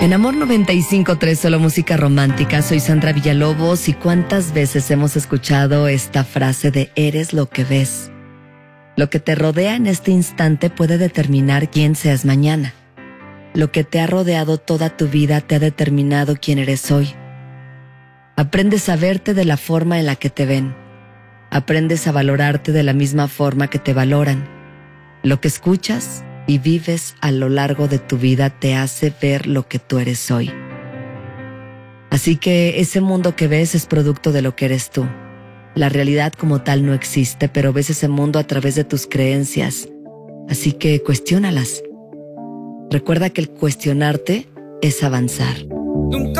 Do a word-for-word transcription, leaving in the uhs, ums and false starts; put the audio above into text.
En Amor noventa y cinco punto tres, solo música romántica, soy Sandra Villalobos y cuántas veces hemos escuchado esta frase de eres lo que ves. Lo que te rodea en este instante puede determinar quién seas mañana. Lo que te ha rodeado toda tu vida te ha determinado quién eres hoy. Aprendes a verte de la forma en la que te ven. Aprendes a valorarte de la misma forma que te valoran. Lo que escuchas y vives a lo largo de tu vida te hace ver lo que tú eres hoy. Así que ese mundo que ves es producto de lo que eres tú. La realidad como tal no existe, pero ves ese mundo a través de tus creencias. Así que cuestiónalas. Recuerda que el cuestionarte es avanzar. Nunca